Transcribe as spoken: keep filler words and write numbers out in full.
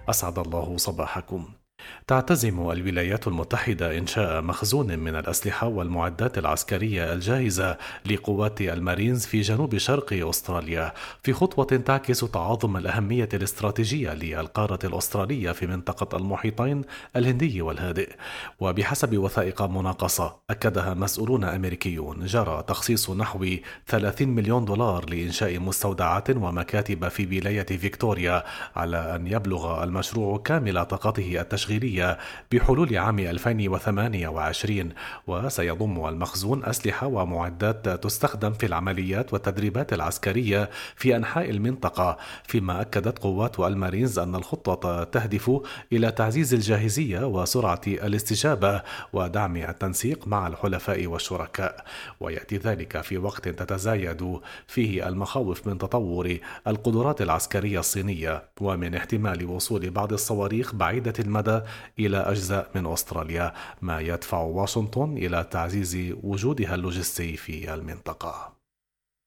أسعد الله صباحكم. تعتزم الولايات المتحدة إنشاء مخزون من الأسلحة والمعدات العسكرية الجاهزة لقوات المارينز في جنوب شرق أستراليا، في خطوة تعكس تعاظم الأهمية الاستراتيجية للقارة الأسترالية في منطقة المحيطين الهندي والهادئ. وبحسب وثائق مناقصة أكدها مسؤولون أمريكيون، جرى تخصيص نحو ثلاثين مليون دولار لإنشاء مستودعات ومكاتب في ولاية فيكتوريا، على أن يبلغ المشروع كامل طاقته التشغيلية بحلول عام ألفين وثمانية وعشرين. وسيضم المخزون أسلحة ومعدات تستخدم في العمليات والتدريبات العسكرية في أنحاء المنطقة، فيما أكدت قوات المارينز أن الخطة تهدف إلى تعزيز الجاهزية وسرعة الاستجابة ودعم التنسيق مع الحلفاء والشركاء. ويأتي ذلك في وقت تتزايد فيه المخاوف من تطور القدرات العسكرية الصينية، ومن احتمال وصول بعض الصواريخ بعيدة المدى إلى أجزاء من أستراليا، ما يدفع واشنطن إلى تعزيز وجودها اللوجستي في المنطقة.